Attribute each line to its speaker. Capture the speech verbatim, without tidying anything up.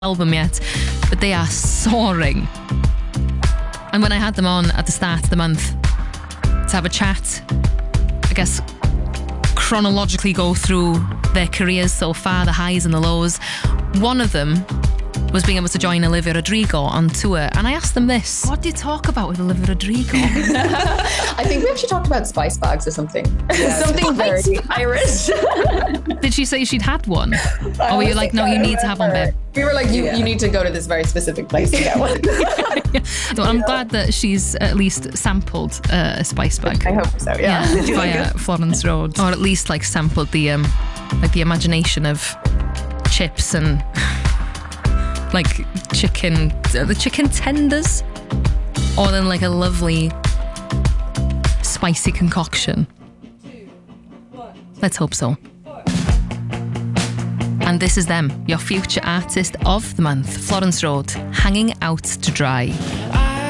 Speaker 1: album yet, but they are soaring. And when I had them on at the start of the month to have a chat, I guess chronologically go through their careers so far, the highs and the lows, one of them was being able to join Olivia Rodrigo on tour. And I asked them this: what do you talk about with Olivia Rodrigo?
Speaker 2: I think we actually talked about spice bags or something. Yeah. Something very Irish.
Speaker 1: Did she say she'd had one? Or were you like, no, you need to have one, babe?
Speaker 2: We were like, you, yeah. you need to go to this very specific place to get one.
Speaker 1: yeah. So I'm glad that she's at least sampled uh, a spice bag.
Speaker 2: I hope so, yeah.
Speaker 1: yeah via Florence Road. Or at least like sampled the um, like the imagination of chips and like chicken, the chicken tenders, or then like a lovely spicy concoction. Let's hope so. And this is them, your future artist of the month, Florence Road, Hanging Out to Dry.